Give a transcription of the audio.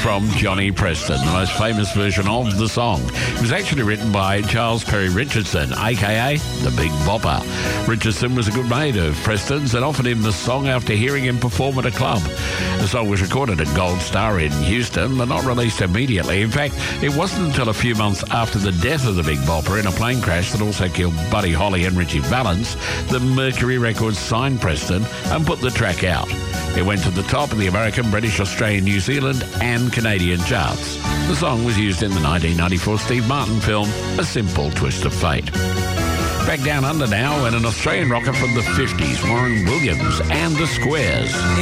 from Johnny Preston, the most famous version of the song. It was actually written by Charles Perry Richardson, a.k.a. the Big Bopper. Richardson was a good mate of Preston's and offered him the song after hearing him perform at a club. The song was recorded at Gold Star in Houston, but not released immediately. In fact, it wasn't until a few months after the death of the Big Bopper in a plane crash that also killed Buddy Holly and Richie Valens that Mercury Records signed Preston and put the track out. It went to the top of the American, British, Australian, New Zealand and Canadian charts. The song was used in the 1994 Steve Martin film A Simple Twist of Fate. Back down under now, and an Australian rocker from the 50s, Warren Williams and the Squares.